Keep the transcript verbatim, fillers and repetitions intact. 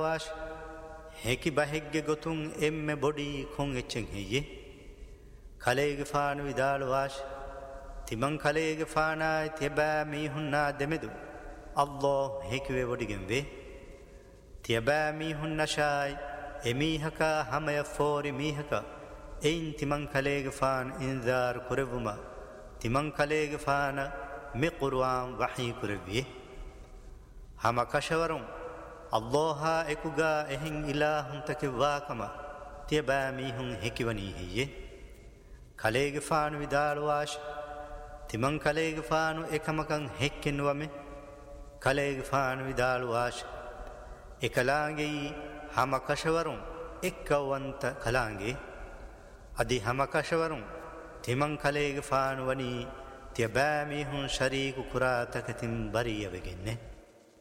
විදාලවාශ හෙකි බහෙක්ගේ ගොතුන් එම්මෙ body කොන් එච්චෙන් හෙයේ කලේගේ ෆාන විදාලවාශ තිමන් කලේගේ ෆානායි තියබෑ මීහුන්නා දෙමෙදු අල්ලාහ් හෙකිවේ බොඩිගෙන් වේ තියබෑ මීහුන් නශායි එමීහකා හමය ෆෝරි මීහකා එයින් තිමන් කලේගේ ෆාන ඉන්දාර් කුරෙවුම තිමන් කලේගේ ෆාන මෙ කුර්ආන් වහී කුරෙවියේ හම කෂවරුන් අල්ලාහා එකුගා එහෙන් ඉලාහුන් තකෙවාකම තියබෑ මීහුන් හෙකිවනී හෙයේ කලේගේ ෆාන විදාලවාශ තිමන් කලේගේ ෆානු එකමකන් හෙක්කෙන්වමෙ කලේගේ ෆාන විදාලවාශ එකලාගේ හම කෂවරුන් එක්කවන්ත කලාගේ අදි හම කෂවරුන් තිමන් කලේගේ ෆානු වනී තියබෑ මීහුන් ශරීකු කුරා තකතින් බරියවගෙන්නේ